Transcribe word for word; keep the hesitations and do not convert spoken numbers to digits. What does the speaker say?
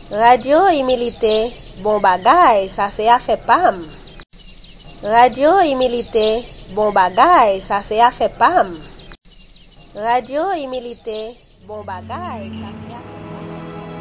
Radio imilite, bon bagay, sa se a fe pam. Radio imilite, bon bagay, sa se a fe pam. Radio imilite, bon bagay, sa se a fe